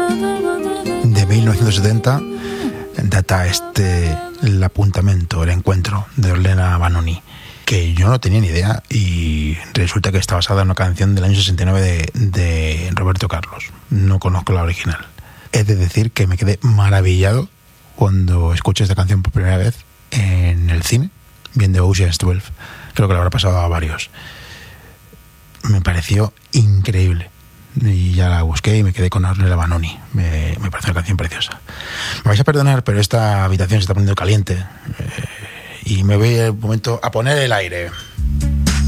de 1970 data el apuntamento, el encuentro de Ornella Vanoni, que yo no tenía ni idea, y resulta que está basada en una canción del año 69 de Roberto Carlos. No conozco la original. He de decir que me quedé maravillado cuando escuché esta canción por primera vez en el cine, viendo Ocean's 12. Creo que le habrá pasado a varios. Me pareció increíble. Y ya la busqué y me quedé con Ornella Vanoni. Me parece una canción preciosa. Me vais a perdonar, pero esta habitación se está poniendo caliente. Y me voy un momento a poner el aire.